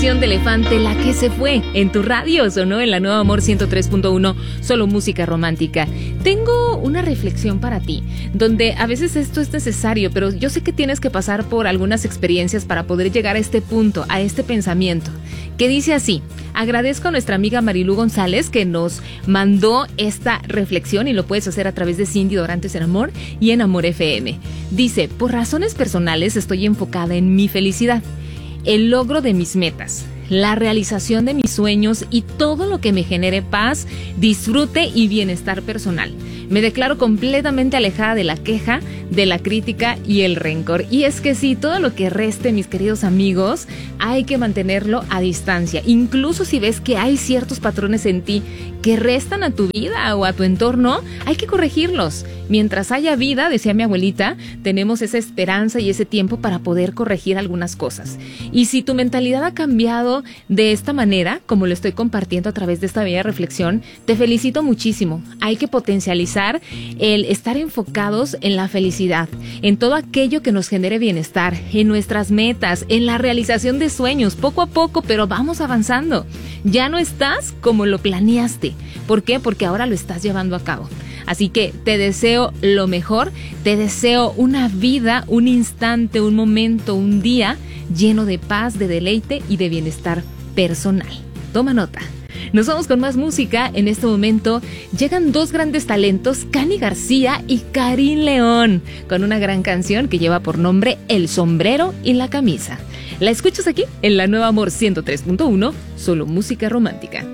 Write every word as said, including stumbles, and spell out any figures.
canción de Elefante, La que se fue, en tu radio sonó en la Nueva Amor ciento tres punto uno, solo música romántica. Tengo una reflexión para ti, donde a veces esto es necesario, pero yo sé que tienes que pasar por algunas experiencias para poder llegar a este punto, a este pensamiento, que dice así. Agradezco a nuestra amiga Marilu González que nos mandó esta reflexión y lo puedes hacer a través de Cindy Dorantes en Amor y en Amor F M. Dice, por razones personales estoy enfocada en mi felicidad, el logro de mis metas, la realización de mis sueños y todo lo que me genere paz, disfrute y bienestar personal. Me declaro completamente alejada de la queja, de la crítica y el rencor. Y es que sí, todo lo que reste, mis queridos amigos, hay que mantenerlo a distancia. Incluso si ves que hay ciertos patrones en ti que restan a tu vida o a tu entorno, hay que corregirlos. Mientras haya vida, decía mi abuelita, tenemos esa esperanza y ese tiempo para poder corregir algunas cosas. Y si tu mentalidad ha cambiado de esta manera, como lo estoy compartiendo a través de esta bella reflexión, te felicito muchísimo. Hay que potencializar el estar enfocados en la felicidad, en todo aquello que nos genere bienestar, en nuestras metas, en la realización de sueños, poco a poco, pero vamos avanzando. Ya no estás como lo planeaste. ¿Por qué? Porque ahora lo estás llevando a cabo. Así que te deseo lo mejor, te deseo una vida, un instante, un momento, un día lleno de paz, de deleite y de bienestar personal. Toma nota. Nos vamos con más música. En este momento llegan dos grandes talentos, Cani García y Karin León, con una gran canción que lleva por nombre El sombrero y la camisa. La escuchas aquí en la Nueva Amor ciento tres punto uno, solo música romántica.